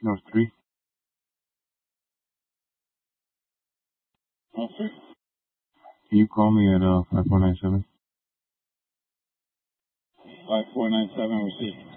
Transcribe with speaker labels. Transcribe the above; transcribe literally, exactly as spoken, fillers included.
Speaker 1: No, three.
Speaker 2: Okay.
Speaker 1: Can you call me at uh five four nine seven?
Speaker 2: five four nine seven, we see.